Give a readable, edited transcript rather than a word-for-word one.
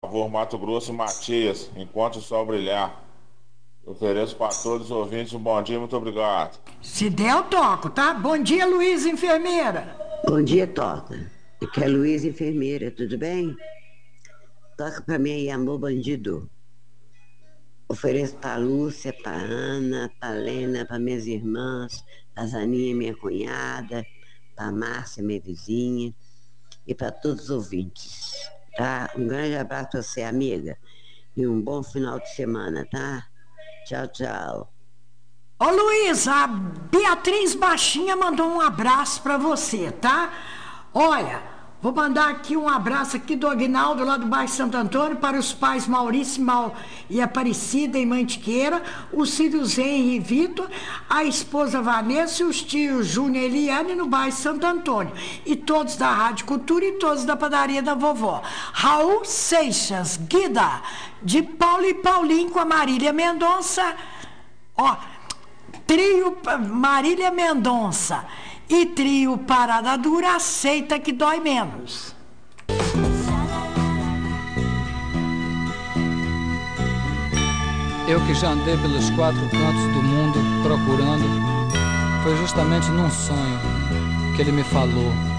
favor, Mato Grosso e Matias, enquanto o sol brilhar. Eu ofereço para todos os ouvintes um bom dia, muito obrigado. Se der, eu toco, tá? Bom dia, Luiz, enfermeira. Bom dia, toca. Aqui é a Luísa, enfermeira, tudo bem? Toca pra mim aí, Amor Bandido. Ofereço pra Lúcia, pra Ana, pra Lena, pra minhas irmãs, pra Zaninha, minha cunhada, pra Márcia, minha vizinha, e pra todos os ouvintes, tá? Um grande abraço pra você, amiga, e um bom final de semana, tá? Tchau, tchau. Ô, Luiz, a Beatriz Baixinha mandou um abraço pra você, tá? Olha, vou mandar aqui um abraço aqui do Aguinaldo, lá do bairro Santo Antônio, para os pais Maurício e Aparecida em Mantiqueira, os filhos Henry e Vitor, a esposa Vanessa e os tios Júnior e Eliane no bairro Santo Antônio. E todos da Rádio Cultura e todos da padaria da vovó. Raul Seixas, Guida, de Paulo e Paulinho com a Marília Mendonça. Ó, trio Marília Mendonça e trio Parada Dura, aceita que dói menos. Eu que já andei pelos 4 cantos do mundo procurando, foi justamente num sonho que ele me falou.